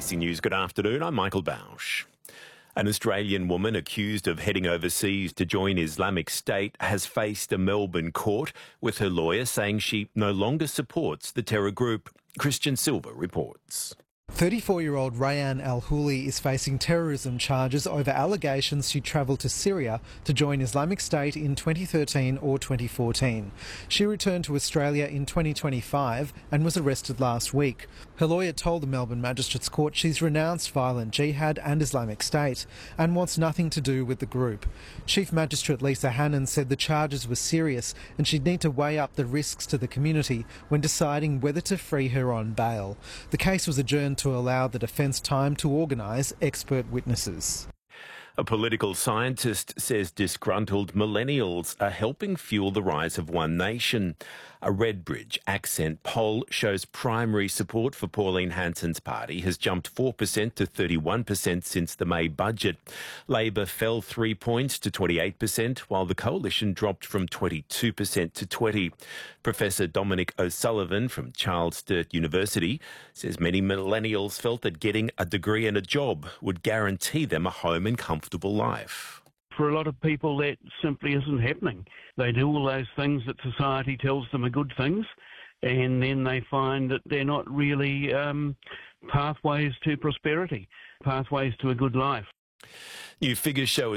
ABC News, good afternoon. I'm Michael Bausch. An Australian woman accused of heading overseas to join Islamic State has faced a Melbourne court, with her lawyer saying she no longer supports the terror group. Christian Silver reports. 34-year-old Rayan Al-Houli is facing terrorism charges over allegations she travelled to Syria to join Islamic State in 2013 or 2014. She returned to Australia in 2025 and was arrested last week. Her lawyer told the Melbourne Magistrates Court she's renounced violent jihad and Islamic State and wants nothing to do with the group. Chief Magistrate Lisa Hannan said the charges were serious and she'd need to weigh up the risks to the community when deciding whether to free her on bail. The case was adjourned to allow the defence time to organise expert witnesses. A political scientist says disgruntled millennials are helping fuel the rise of One Nation. A Redbridge Accent poll shows primary support for Pauline Hanson's party has jumped 4% to 31% since the May budget. Labor fell 3 points to 28%, while the coalition dropped from 22% to 20%. Professor Dominic O'Sullivan from Charles Sturt University says many millennials felt that getting a degree and a job would guarantee them a home and comfortable life. For a lot of people, that simply isn't happening. They do all those things that society tells them are good things, and then they find that they're not really pathways to prosperity, pathways to a good life. New figures show